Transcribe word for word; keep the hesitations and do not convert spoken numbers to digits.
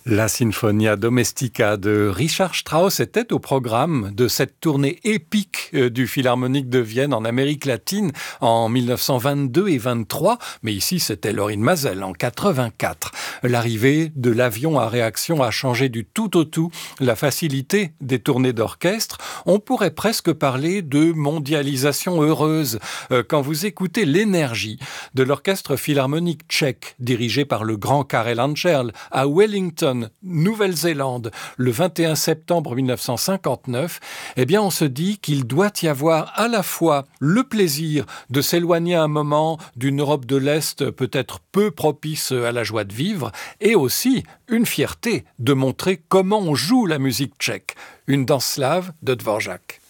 La Sinfonia Domestica de Richard Strauss était au programme de cette tournée épique du Philharmonique de Vienne en Amérique latine en mille neuf cent vingt-deux et vingt-trois, mais ici c'était Lorin Maazel en quatre-vingt-quatre. L'arrivée de l'avion à réaction a changé du tout au tout la facilité des tournées d'orchestre. On pourrait presque parler de mondialisation heureuse quand vous écoutez l'énergie de l'orchestre philharmonique tchèque dirigé par le grand Karel Ančerl à Wellington, Nouvelle-Zélande, le vingt et un septembre mille neuf cent cinquante-neuf, eh bien on se dit qu'il doit y avoir à la fois le plaisir de s'éloigner un moment d'une Europe de l'Est peut-être peu propice à la joie de vivre, et aussi une fierté de montrer comment on joue la musique tchèque, une danse slave de Dvorak.